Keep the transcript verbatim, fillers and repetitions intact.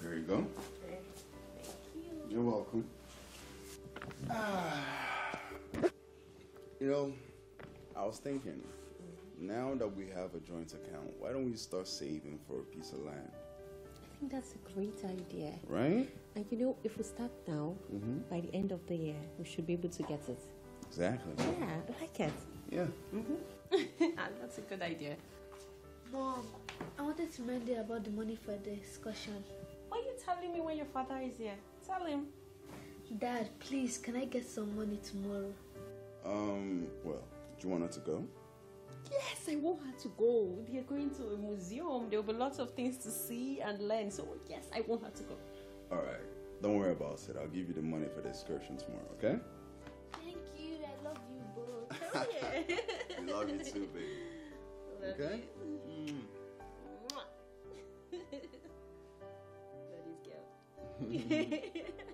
There you go. Thank you. You're welcome. Ah. You know, I was thinking, mm-hmm. now that we have a joint account, why don't we start saving for a piece of land? I think that's a great idea. Right? And you know, if we start now, mm-hmm. by the end of the year, we should be able to get it. Exactly. Yeah, I like it. Yeah. Mm-hmm. That's a good idea. Mom, I wanted to remind you about the money for the excursion. Why are you telling me when your father is here? Tell him. Dad, please, can I get some money tomorrow? Um, well, do you want her to go? Yes, I want her to go. They're going to a museum. There will be lots of things to see and learn. So, yes, I want her to go. All right. Don't worry about it. I'll give you the money for the excursion tomorrow, okay? Thank you. I love you both. Oh, yeah. I love you too, baby. Love okay? You. Mm. Daddy's girl.